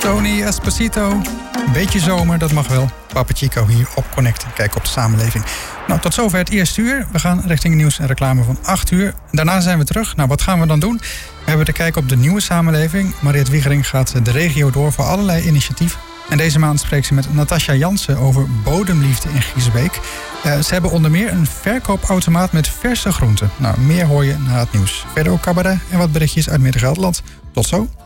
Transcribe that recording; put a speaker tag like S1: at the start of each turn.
S1: Tony Esposito. Een beetje zomer, dat mag wel. Papa Chico hier op Connect. Kijk op de samenleving. Nou, tot zover het eerste uur. We gaan richting nieuws en reclame van 8 uur. Daarna zijn we terug. Nou, wat gaan we dan doen? We hebben te kijken op de nieuwe samenleving. Mariette Wiegering gaat de regio door voor allerlei initiatieven. En deze maand spreekt ze met Natasja Jansen over bodemliefde in Giesbeek. Ze hebben onder meer een verkoopautomaat met verse groenten. Nou, meer hoor je na het nieuws. Verder ook cabaret en wat berichtjes uit Midden-Gelderland. Tot zo.